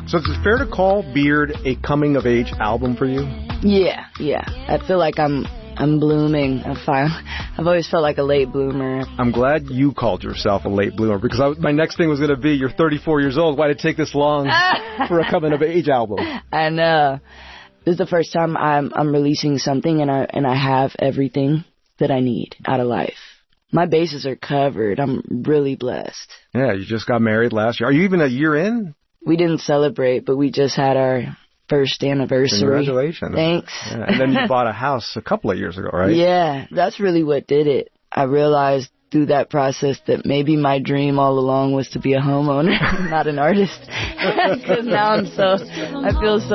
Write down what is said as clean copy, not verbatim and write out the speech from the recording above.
So is it fair to call Beard a coming-of-age album for you? Yeah. I feel like I'm blooming. I've always felt like a late bloomer. I'm glad you called yourself a late bloomer, because my next thing was going to be, you're 34 years old. Why did it take this long for a coming-of-age album? I know. This is the first time I'm releasing something, and I have everything that I need out of life. My bases are covered. I'm really blessed. Yeah, you just got married last year. Are you even a year in? We didn't celebrate, but we just had our first anniversary. Congratulations. Thanks. Yeah, and then you bought a house a couple of years ago, right? Yeah, that's really what did it. I realized through that process that maybe my dream all along was to be a homeowner, not an artist. Because now I feel so